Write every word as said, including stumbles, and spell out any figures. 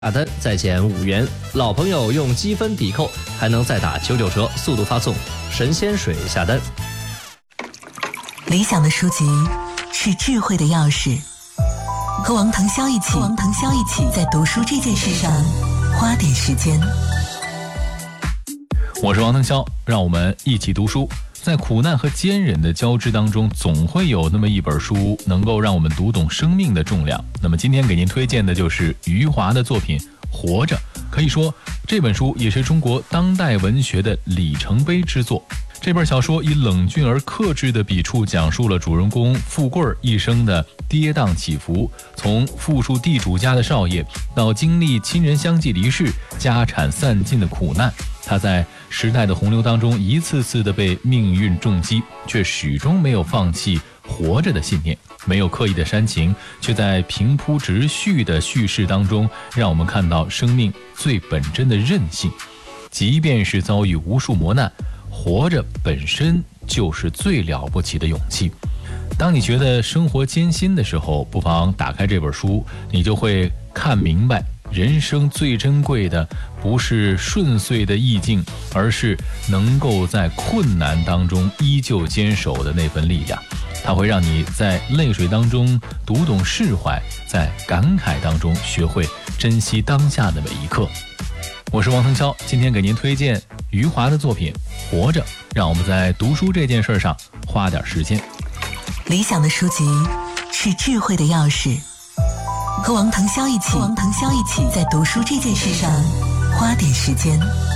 下单再减五元，老朋友用积分抵扣，还能再打九九折，速度发送神仙水下单。 理想的书籍是智慧的钥匙，和王腾霄一起，和王腾霄一起在读书这件事上花点时间。 我是王腾霄，让我们一起读书。在苦难和坚忍的交织当中，总会有那么一本书能够让我们读懂生命的重量。那么今天给您推荐的就是余华的作品《活着》，可以说这本书也是中国当代文学的里程碑之作。这本小说以冷峻而克制的笔触，讲述了主人公富贵一生的跌宕起伏，从富庶地主家的少爷，到经历亲人相继离世、家产散尽的苦难。他在时代的洪流当中一次次的被命运重击，却始终没有放弃活着的信念，没有刻意的煽情，却在平铺直叙的叙事当中，让我们看到生命最本真的韧性。即便是遭遇无数磨难，活着本身就是最了不起的勇气。当你觉得生活艰辛的时候，不妨打开这本书，你就会看明白，人生最珍贵的不是顺遂的意境，而是能够在困难当中依旧坚守的那份力量。它会让你在泪水当中读懂释怀，在感慨当中学会珍惜当下的每一刻。我是王腾霄，今天给您推荐余华的作品《活着》，让我们在读书这件事上花点时间。 理想的书籍是智慧的钥匙，和王腾霄一起，和王腾霄一起在读书这件事上花点时间。